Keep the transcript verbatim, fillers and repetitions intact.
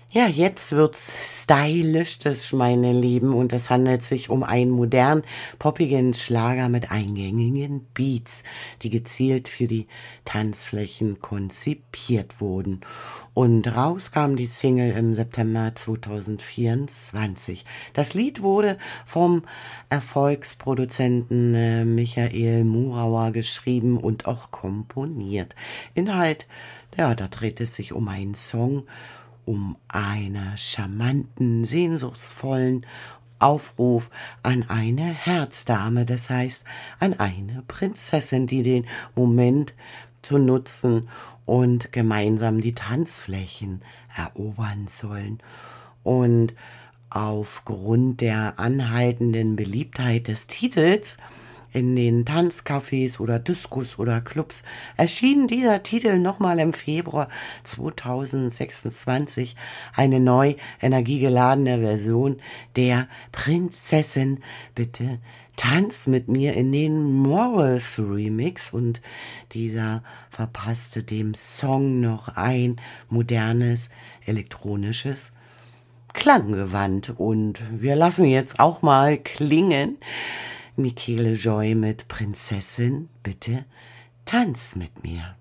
Ja, jetzt wird's stylisch, meine Lieben, und es handelt sich um einen modern poppigen Schlager mit eingängigen Beats, die gezielt für die Tanzflächen konzipiert wurden. Und raus kam die Single im September zweitausendvierundzwanzig. Das Lied wurde vom Erfolgsproduzenten äh, Michael Murauer geschrieben und auch komponiert. Inhalt, ja, da dreht es sich um einen Song, um einen charmanten, sehnsuchtsvollen Aufruf an eine Herzdame, das heißt an eine Prinzessin, die den Moment zu nutzen und gemeinsam die Tanzflächen erobern sollen. Und aufgrund der anhaltenden Beliebtheit des Titels in den Tanzcafés oder Diskos oder Clubs erschien dieser Titel nochmal im Februar zweitausendsechsundzwanzig, eine neu energiegeladene Version der Prinzessin. Bitte tanz mit mir in den Morals Remix, und dieser verpasste dem Song noch ein modernes elektronisches Klanggewand. Und wir lassen jetzt auch mal klingen. Michele Joy mit Prinzessin, bitte tanz mit mir.